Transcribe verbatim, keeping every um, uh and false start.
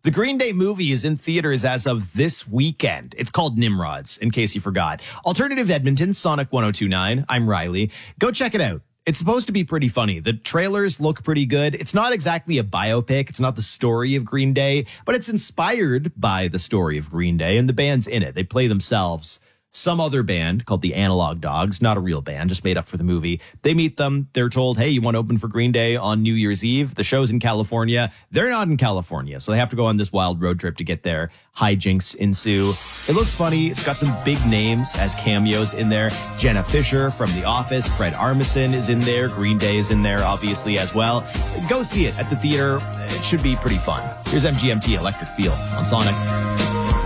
The Green Day movie is in theaters as of this weekend. It's called Nimrods, in case you forgot. Alternative Edmonton, Sonic one oh two point nine. I'm Riley. Go check it out. It's supposed to be pretty funny. The trailers look pretty good. It's not exactly a biopic. It's not the story of Green Day, but it's inspired by the story of Green Day, and the band's in it. They play themselves. Some other band called the Analog Dogs, not a real band, just made up for the movie. They meet them. They're told, hey, you want to open for Green Day on New Year's Eve? The show's in California. They're not in California, so they have to go on this wild road trip to get there. Hijinks ensue. It looks funny. It's got some big names as cameos in there. Jenna Fisher from The Office. Fred Armisen is in there. Green Day is in there, obviously, as well. Go see it at the theater. It should be pretty fun. Here's M G M T Electric Feel on Sonic.